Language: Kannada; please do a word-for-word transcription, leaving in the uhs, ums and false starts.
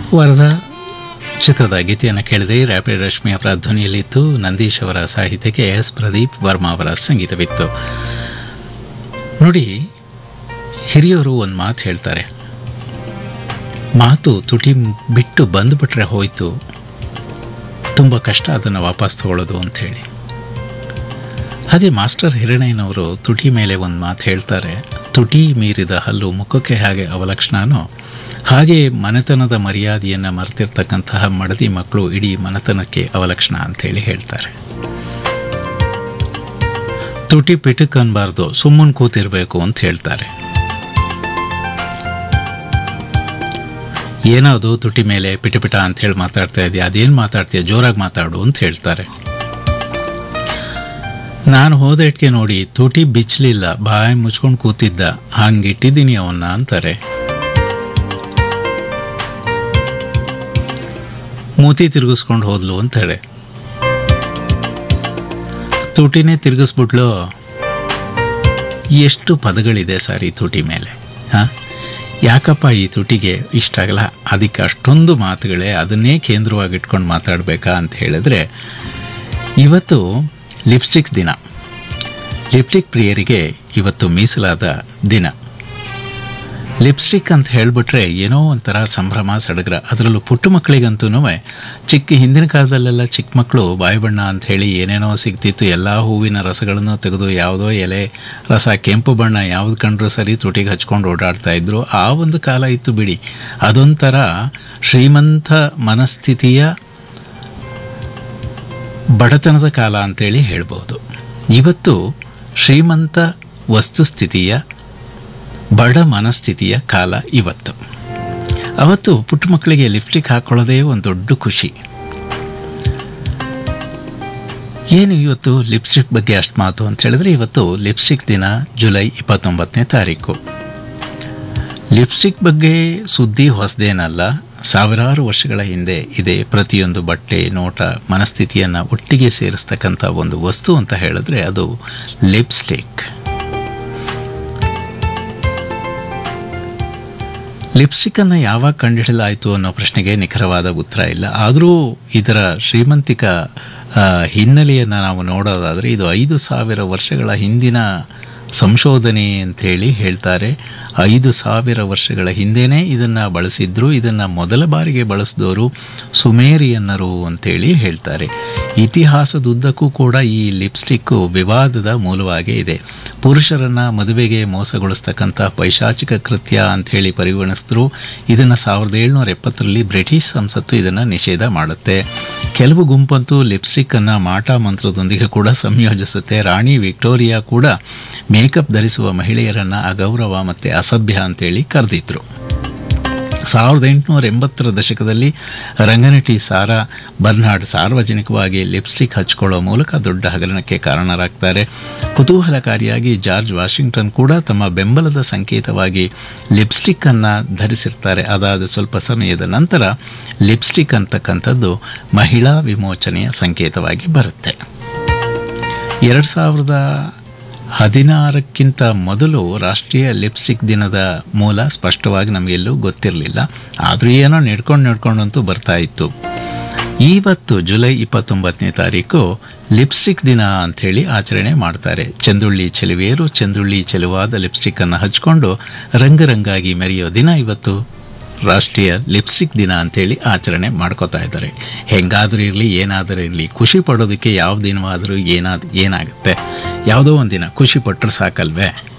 ವರದಾ ಚಿತ್ರದ ಗೀತೆಯನ್ನು ಕೇಳಿದೆ. ರ್ಯಾಪಿಡ್ ರಶ್ಮಿ ಅವರ ಧ್ವನಿಯಲ್ಲಿತ್ತು. ನಂದೀಶ್ ಅವರ ಸಾಹಿತ್ಯಕ್ಕೆ ಎಸ್ ಪ್ರದೀಪ್ ವರ್ಮಾ ಅವರ ಸಂಗೀತವಿತ್ತು. ನೋಡಿ, ಹಿರಿಯವರು ಒಂದು ಮಾತು ಹೇಳ್ತಾರೆ, ಮಾತು ತುಟಿ ಬಿಟ್ಟು ಬಂದುಬಿಟ್ರೆ ಹೋಯಿತು, ತುಂಬ ಕಷ್ಟ ಅದನ್ನು ವಾಪಸ್ ತಗೊಳ್ಳೋದು ಅಂಥೇಳಿ. ಹಾಗೆ ಮಾಸ್ಟರ್ ಹಿರಣ್ಣಯ್ಯನವರು ತುಟಿ ಮೇಲೆ ಒಂದು ಮಾತು ಹೇಳ್ತಾರೆ, ತುಟಿ ಮೀರಿದ ಹಲ್ಲು ಮುಖಕ್ಕೆ ಹಾಗೆ ಅವಲಕ್ಷಣನೋ ಹಾಗೆ ಮನೆತನದ ಮರ್ಯಾದೆಯನ್ನು ಮರೆತಿರ್ತಕ್ಕಂತಹ ಮಡದಿ ಮಕ್ಕಳು ಇಡೀ ಮನೆತನಕ್ಕೆ ಅವಲಕ್ಷಣ ಅಂಥೇಳಿ ಹೇಳ್ತಾರೆ. ತುಟಿ ಪಿಟಕ್ ಅನ್ಬಾರ್ದು, ಸುಮ್ಮನೆ ಕೂತಿರ್ಬೇಕು ಅಂತ ಹೇಳ್ತಾರೆ. ಏನದು ತುಟಿ ಮೇಲೆ ಪಿಟಪಿಟ ಅಂತ ಹೇಳಿ ಮಾತಾಡ್ತಾ ಇದೆಯಾ, ಅದೇನು ಮಾತಾಡ್ತೀಯ, ಜೋರಾಗಿ ಮಾತಾಡು ಅಂತ ಹೇಳ್ತಾರೆ. ನಾನು ಹೋದಟ್ಗೆ ನೋಡಿ ತುಟಿ ಬಿಚ್ಚಲಿಲ್ಲ, ಬಾಯಿ ಮುಚ್ಕೊಂಡು ಕೂತಿದ್ದ, ಹಂಗಿಟ್ಟಿದ್ದೀನಿ ಅವನ್ನ ಅಂತಾರೆ. ಮೂತಿ ತಿರುಗಿಸ್ಕೊಂಡು ಹೋದ್ಲು ಅಂತ ಹೇಳಿ ತುಟಿನೇ ತಿರುಗಿಸ್ಬಿಟ್ಲು. ಎಷ್ಟು ಪದಗಳಿದೆ ಸರ್ ಈ ತುಟಿ ಮೇಲೆ. ಹಾಂ, ಯಾಕಪ್ಪ ಈ ತುಟಿಗೆ ಇಷ್ಟಾಗಲ್ಲ, ಅದಕ್ಕೆ ಅಷ್ಟೊಂದು ಮಾತುಗಳೇ, ಅದನ್ನೇ ಕೇಂದ್ರವಾಗಿ ಇಟ್ಕೊಂಡು ಮಾತಾಡಬೇಕಾ ಅಂತ ಹೇಳಿದ್ರೆ, ಇವತ್ತು ಲಿಪ್ಸ್ಟಿಕ್ ದಿನ. ಲಿಪ್ಸ್ಟಿಕ್ ಪ್ರಿಯರಿಗೆ ಇವತ್ತು ಮೀಸಲಾದ ದಿನ. ಲಿಪ್ಸ್ಟಿಕ್ ಅಂತ ಹೇಳಿಬಿಟ್ರೆ ಏನೋ ಒಂಥರ ಸಂಭ್ರಮ ಸಡಗರ. ಅದರಲ್ಲೂ ಪುಟ್ಟ ಮಕ್ಕಳಿಗಂತೂ ಚಿಕ್ಕ ಹಿಂದಿನ ಕಾಲದಲ್ಲೆಲ್ಲ ಚಿಕ್ಕ ಮಕ್ಕಳು ಬಾಯಿ ಬಣ್ಣ ಅಂಥೇಳಿ ಏನೇನೋ ಸಿಗ್ತಿತ್ತು. ಎಲ್ಲ ಹೂವಿನ ರಸಗಳನ್ನು ತೆಗೆದು ಯಾವುದೋ ಎಲೆ ರಸ ಕೆಂಪು ಬಣ್ಣ ಯಾವ್ದು ಕಂಡ್ರೂ ಸರಿ ತುಟಿಗೆ ಹಚ್ಕೊಂಡು ಓಡಾಡ್ತಾ ಇದ್ರು. ಆ ಒಂದು ಕಾಲ ಇತ್ತು ಬಿಡಿ. ಅದೊಂಥರ ಶ್ರೀಮಂತ ಮನಸ್ಥಿತಿಯ ಬಡತನದ ಕಾಲ ಅಂತೇಳಿ ಹೇಳ್ಬೋದು. ಇವತ್ತು ಶ್ರೀಮಂತ ವಸ್ತುಸ್ಥಿತಿಯ ಬಡ ಮನಸ್ಥಿತಿಯ ಕಾಲ ಇವತ್ತು. ಅವತ್ತು ಪುಟ್ಟ ಮಕ್ಕಳಿಗೆ ಲಿಪ್ಸ್ಟಿಕ್ ಹಾಕೊಳ್ಳೋದೇ ಒಂದು ದೊಡ್ಡ ಖುಷಿ. ಏನು ಇವತ್ತು ಲಿಪ್ಸ್ಟಿಕ್ ಬಗ್ಗೆ ಅಷ್ಟು ಮಾತು ಅಂತ ಹೇಳಿದ್ರೆ, ಇವತ್ತು ಲಿಪ್ಸ್ಟಿಕ್ ದಿನ ಜುಲೈ ಇಪ್ಪತ್ತೊಂಬತ್ತನೇ ತಾರೀಕು. ಲಿಪ್ಸ್ಟಿಕ್ ಬಗ್ಗೆ ಸುದ್ದಿ ಹೊಸದೇನಲ್ಲ, ಸಾವಿರಾರು ವರ್ಷಗಳ ಹಿಂದೆ ಇದೆ. ಪ್ರತಿಯೊಂದು ಬಟ್ಟೆ, ನೋಟ, ಮನಸ್ಥಿತಿಯನ್ನು ಒಟ್ಟಿಗೆ ಸೇರಿಸ್ತಕ್ಕಂಥ ಒಂದು ವಸ್ತು ಅಂತ ಹೇಳಿದ್ರೆ ಅದು ಲಿಪ್ಸ್ಟಿಕ್. ಲಿಪ್ಸ್ಟಿಕ್ಕನ್ನು ಯಾವಾಗ ಕಂಡುಹಿಡಿಯಲಾಯಿತು ಅನ್ನೋ ಪ್ರಶ್ನೆಗೆ ನಿಖರವಾದ ಉತ್ತರ ಇಲ್ಲ. ಆದರೂ ಇದರ ಶ್ರೀಮಂತಿಕ ಹಿನ್ನೆಲೆಯನ್ನು ನಾವು ನೋಡೋದಾದರೆ ಇದು ಐದು ಸಾವಿರ ವರ್ಷಗಳ ಹಿಂದಿನ ಸಂಶೋಧನೆ ಅಂಥೇಳಿ ಹೇಳ್ತಾರೆ. ಐದು ಸಾವಿರ ವರ್ಷಗಳ ಹಿಂದೆಯೇ ಇದನ್ನು ಬಳಸಿದ್ರು. ಇದನ್ನು ಮೊದಲ ಬಾರಿಗೆ ಬಳಸಿದವರು ಸುಮೇರಿಯನ್ನರು ಅಂಥೇಳಿ ಹೇಳ್ತಾರೆ. ಇತಿಹಾಸದುದ್ದಕ್ಕೂ ಕೂಡ ಈ ಲಿಪ್ಸ್ಟಿಕ್ಕು ವಿವಾದದ ಮೂಲವಾಗೇ ಇದೆ. ಪುರುಷರನ್ನು ಮದುವೆಗೆ ಮೋಸಗೊಳಿಸ್ತಕ್ಕಂಥ ಪೈಶಾಚಿಕ ಕೃತ್ಯ ಅಂಥೇಳಿ ಪರಿಗಣಿಸಿದ್ರು. ಇದನ್ನು ಸಾವಿರದ ಏಳ್ನೂರ ಎಪ್ಪತ್ತರಲ್ಲಿ ಬ್ರಿಟಿಷ್ ಸಂಸತ್ತು ಇದನ್ನು ನಿಷೇಧ ಮಾಡುತ್ತೆ. ಕೆಲವು ಗುಂಪಂತೂ ಲಿಪ್ಸ್ಟಿಕ್ಕನ್ನು ಮಾಟ ಮಂತ್ರದೊಂದಿಗೆ ಕೂಡ ಸಂಯೋಜಿಸುತ್ತೆ. ರಾಣಿ ವಿಕ್ಟೋರಿಯಾ ಕೂಡ ಮೇಕಪ್ ಧರಿಸುವ ಮಹಿಳೆಯರನ್ನು ಅಗೌರವ ಮತ್ತು ಅಸಭ್ಯ ಅಂತೇಳಿ ಕರೆದಿದ್ರು. ಸಾವಿರದ ಎಂಟುನೂರ ಎಂಬತ್ತರ ದಶಕದಲ್ಲಿ ರಂಗನಟಿ ಸಾರಾ ಬರ್ನಾರ್ಡ್ ಸಾರ್ವಜನಿಕವಾಗಿ ಲಿಪ್ಸ್ಟಿಕ್ ಹಚ್ಕೊಳ್ಳೋ ಮೂಲಕ ದೊಡ್ಡ ಹಗರಣಕ್ಕೆ ಕಾರಣರಾಗ್ತಾರೆ. ಕುತೂಹಲಕಾರಿಯಾಗಿ ಜಾರ್ಜ್ ವಾಷಿಂಗ್ಟನ್ ಕೂಡ ತಮ್ಮ ಬೆಂಬಲದ ಸಂಕೇತವಾಗಿ ಲಿಪ್ಸ್ಟಿಕ್ಕನ್ನು ಧರಿಸಿರ್ತಾರೆ. ಅದಾದ ಸ್ವಲ್ಪ ಸಮಯದ ನಂತರ ಲಿಪ್ಸ್ಟಿಕ್ ಅಂತಕ್ಕಂಥದ್ದು ಮಹಿಳಾ ವಿಮೋಚನೆಯ ಸಂಕೇತವಾಗಿ ಬರುತ್ತೆ. ಎರಡು ಸಾವಿರದ ಹದಿನಾರಕ್ಕಿಂತ ಮೊದಲು ರಾಷ್ಟ್ರೀಯ ಲಿಪ್ಸ್ಟಿಕ್ ದಿನದ ಮೂಲ ಸ್ಪಷ್ಟವಾಗಿ ನಮಗೆಲ್ಲೂ ಗೊತ್ತಿರಲಿಲ್ಲ. ಆದರೂ ಏನೋ ನಡ್ಕೊಂಡು ನಡ್ಕೊಂಡಂತೂ ಬರ್ತಾ ಇತ್ತು. ಇವತ್ತು ಜುಲೈ ಇಪ್ಪತ್ತೊಂಬತ್ತನೇ ತಾರೀಕು ಲಿಪ್ಸ್ಟಿಕ್ ದಿನ ಅಂಥೇಳಿ ಆಚರಣೆ ಮಾಡ್ತಾರೆ. ಚಂದುಳ್ಳಿ ಚೆಲುವೆಯರು ಚಂದುಳ್ಳಿ ಚೆಲುವಾದ ಲಿಪ್ಸ್ಟಿಕ್ಕನ್ನು ಹಚ್ಕೊಂಡು ರಂಗರಂಗಾಗಿ ಮೆರೆಯೋ ದಿನ ಇವತ್ತು ರಾಷ್ಟ್ರೀಯ ಲಿಪ್ಸ್ಟಿಕ್ ದಿನ ಅಂಥೇಳಿ ಆಚರಣೆ ಮಾಡ್ಕೋತಾ ಇದ್ದಾರೆ. ಹೆಂಗಾದರೂ ಇರಲಿ, ಏನಾದರೂ ಇರಲಿ, ಖುಷಿ ಪಡೋದಕ್ಕೆ ಯಾವ ದಿನವಾದರೂ ಏನಾದ ಏನಾಗುತ್ತೆ, ಯಾವುದೋ ಒಂದು ದಿನ ಖುಷಿ ಪಟ್ಟರೆ ಸಾಕಲ್ವೇ.